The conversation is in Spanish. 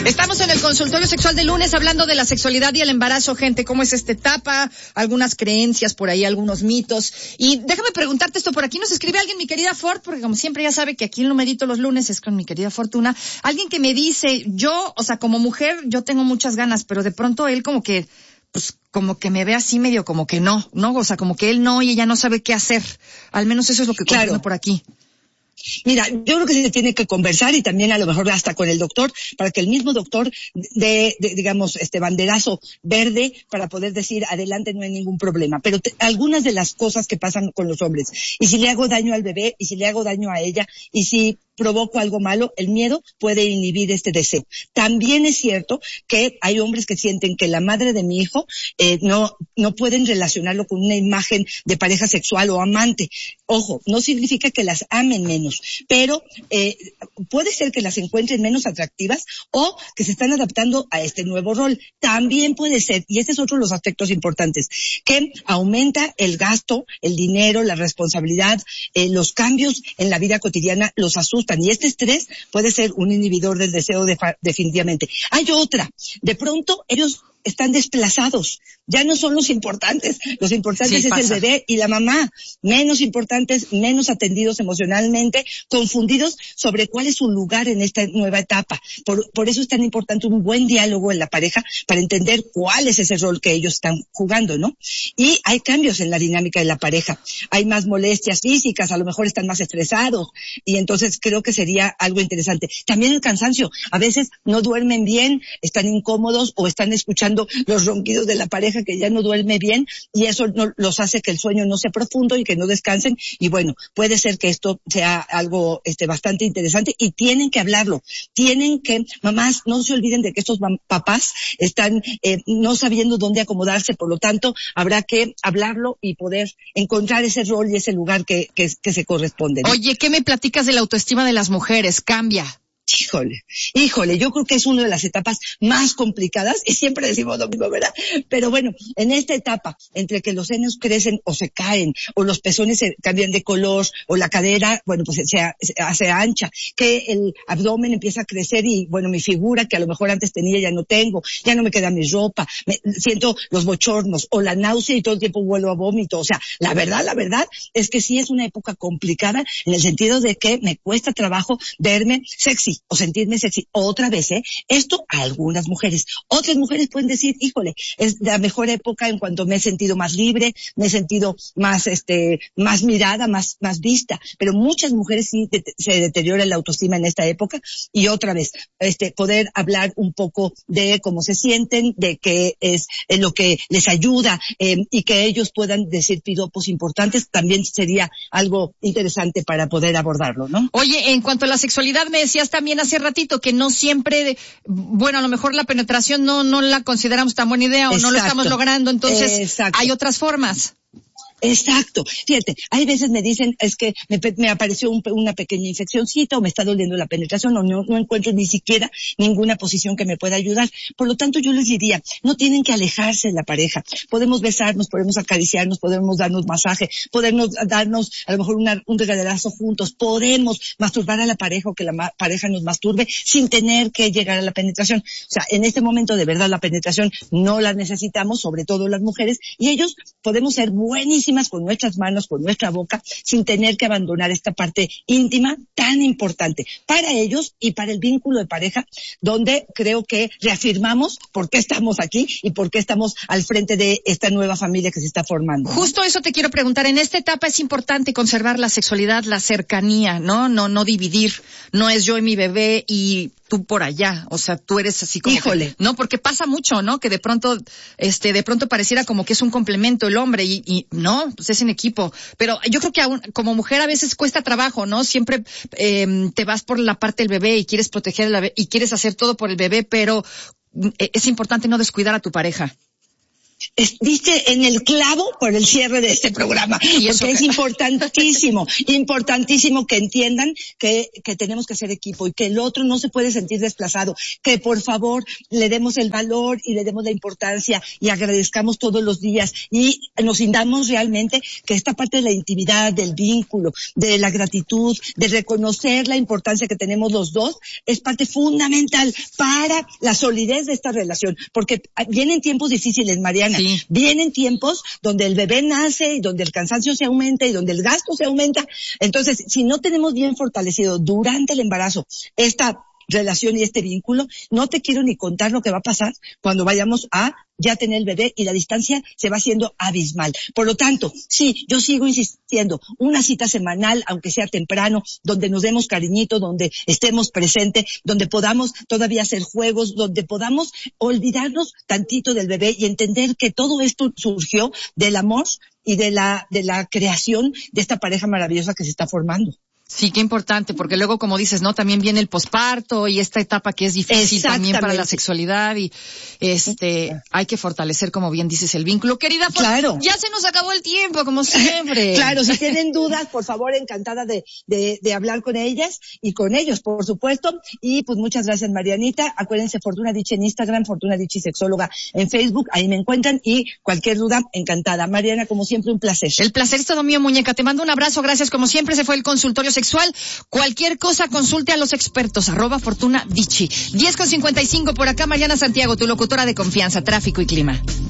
Estamos en el consultorio sexual de lunes hablando de la sexualidad y el embarazo, gente. ¿Cómo es esta etapa? Algunas creencias por ahí, algunos mitos. Y déjame preguntarte esto. Por aquí nos escribe alguien, mi querida Ford, porque como siempre ya sabe que aquí en Lo Medito los lunes es con mi querida Fortuna. Alguien que me dice, yo, o sea, como mujer, yo tengo muchas ganas, pero de pronto él como que, pues, como que me ve así medio como que no, o sea, como que él no y ella no sabe qué hacer. Al menos eso es lo que confirma por aquí. Mira, yo creo que se tiene que conversar y también a lo mejor hasta con el doctor para que el mismo doctor dé digamos, banderazo verde para poder decir adelante, no hay ningún problema. Pero algunas de las cosas que pasan con los hombres, y si le hago daño al bebé, y si le hago daño a ella, y si provoco algo malo, el miedo puede inhibir este deseo. También es cierto que hay hombres que sienten que la madre de mi hijo no pueden relacionarlo con una imagen de pareja sexual o amante. Ojo, no significa que las amen menos, pero puede ser que las encuentren menos atractivas o que se están adaptando a este nuevo rol. También puede ser, y este es otro de los aspectos importantes, que aumenta el gasto, el dinero, la responsabilidad, los cambios en la vida cotidiana los asustan. Y este estrés puede ser un inhibidor del deseo definitivamente. Hay otra. De pronto ellos están desplazados. Ya no son los importantes. Los importantes es el bebé y la mamá. Menos importantes, menos atendidos emocionalmente, confundidos sobre cuál es su lugar en esta nueva etapa. Por eso es tan importante un buen diálogo en la pareja para entender cuál es ese rol que ellos están jugando, ¿no? Y hay cambios en la dinámica de la pareja. Hay más molestias físicas, a lo mejor están más estresados y entonces creo que sería algo interesante. También el cansancio. A veces no duermen bien, están incómodos o están escuchando los ronquidos de la pareja que ya no duerme bien y eso no, los hace que el sueño no sea profundo y que no descansen y bueno, puede ser que esto sea algo bastante interesante y tienen que hablarlo. Tienen que, mamás, no se olviden de que estos papás están no sabiendo dónde acomodarse, por lo tanto, habrá que hablarlo y poder encontrar ese rol y ese lugar que se corresponde, ¿no? Oye, ¿qué me platicas de la autoestima de las mujeres? Cambia. Híjole, yo creo que es una de las etapas más complicadas y siempre decimos lo mismo, ¿verdad? Pero bueno, en esta etapa, entre que los senos crecen o se caen, o los pezones se cambian de color, o la cadera, bueno, pues se hace ancha, que el abdomen empieza a crecer y, bueno, mi figura que a lo mejor antes tenía ya no tengo, ya no me queda mi ropa, siento los bochornos, o la náusea y todo el tiempo vuelvo a vómito. O sea, la verdad es que sí es una época complicada en el sentido de que me cuesta trabajo verme sexy o sentirme sexy. Otra vez, esto a algunas mujeres. Otras mujeres pueden decir, híjole, es la mejor época en cuanto me he sentido más libre, me he sentido más, más mirada, más vista. Pero muchas mujeres sí se deteriora la autoestima en esta época. Y otra vez, poder hablar un poco de cómo se sienten, de qué es lo que les ayuda, y que ellos puedan decir piropos importantes, también sería algo interesante para poder abordarlo, ¿no? Oye, en cuanto a la sexualidad, me decías también hace ratito que no siempre, bueno, a lo mejor la penetración no la consideramos tan buena idea o no lo estamos logrando, entonces hay otras formas. Exacto. Fíjate, hay veces me dicen, es que me apareció una pequeña infeccióncita o me está doliendo la penetración o no encuentro ni siquiera ninguna posición que me pueda ayudar. Por lo tanto, yo les diría, no tienen que alejarse de la pareja. Podemos besarnos, podemos acariciarnos, podemos darnos masaje, podemos darnos a lo mejor un regaderazo juntos, podemos masturbar a la pareja o que la pareja nos masturbe sin tener que llegar a la penetración. O sea, en este momento de verdad la penetración no la necesitamos, sobre todo las mujeres, y ellos podemos ser buenísimos con nuestras manos, con nuestra boca, sin tener que abandonar esta parte íntima tan importante para ellos y para el vínculo de pareja, donde creo que reafirmamos por qué estamos aquí y por qué estamos al frente de esta nueva familia que se está formando. Justo eso te quiero preguntar. En esta etapa es importante conservar la sexualidad, la cercanía, no dividir. No es yo y mi bebé y tú por allá, o sea, tú eres así como híjole, no, porque pasa mucho, ¿no? Que de pronto pareciera como que es un complemento el hombre y no, pues es en equipo. Pero yo creo que como mujer a veces cuesta trabajo, ¿no? Siempre te vas por la parte del bebé y quieres proteger al bebé y quieres hacer todo por el bebé, pero es importante no descuidar a tu pareja. Diste en el clavo por el cierre de este programa, porque es importantísimo que entiendan que tenemos que hacer equipo y que el otro no se puede sentir desplazado, que por favor le demos el valor y le demos la importancia y agradezcamos todos los días y nos sintamos realmente que esta parte de la intimidad, del vínculo, de la gratitud, de reconocer la importancia que tenemos los dos, es parte fundamental para la solidez de esta relación, porque vienen tiempos difíciles, Mariana. Sí. Vienen tiempos donde el bebé nace y donde el cansancio se aumenta y donde el gasto se aumenta. Entonces, si no tenemos bien fortalecido durante el embarazo esta relación y este vínculo, no te quiero ni contar lo que va a pasar cuando vayamos a ya tener el bebé y la distancia se va haciendo abismal. Por lo tanto, sí, yo sigo insistiendo, una cita semanal, aunque sea temprano, donde nos demos cariñito, donde estemos presentes, donde podamos todavía hacer juegos, donde podamos olvidarnos tantito del bebé y entender que todo esto surgió del amor y de la creación de esta pareja maravillosa que se está formando. Sí, qué importante, porque luego, como dices, ¿no? También viene el posparto y esta etapa que es difícil también para la sexualidad y hay que fortalecer, como bien dices, el vínculo. Querida, claro. Ya se nos acabó el tiempo, como siempre. Claro, si tienen dudas, por favor, encantada de hablar con ellas y con ellos, por supuesto. Y pues muchas gracias, Marianita. Acuérdense, Fortuna Dicci en Instagram, Fortuna Dicci Sexóloga en Facebook, ahí me encuentran y cualquier duda, encantada. Mariana, como siempre, un placer. El placer es todo mío, muñeca. Te mando un abrazo, gracias. Como siempre, se fue el consultorio sexual. Cualquier cosa, consulte a los expertos, @Fortuna Dicci. 10:55 por acá, Mariana Santiago, tu locutora de confianza, tráfico y clima.